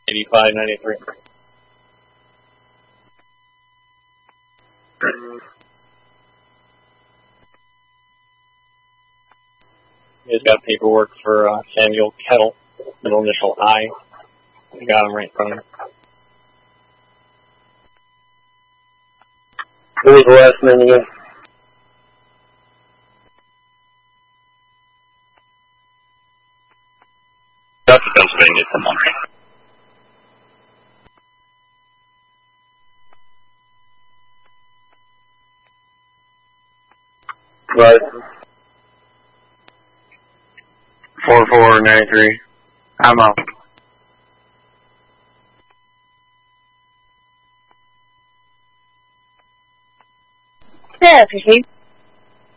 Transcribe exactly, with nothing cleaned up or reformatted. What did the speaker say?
eighty-five ninety-three. He's got paperwork for uh, Samuel Kettle, middle initial I. You got him right in front of him. Who was the last name again? That's Pennsylvania, come on. Right. four four ninety-three. I'm out. Yeah, appreciate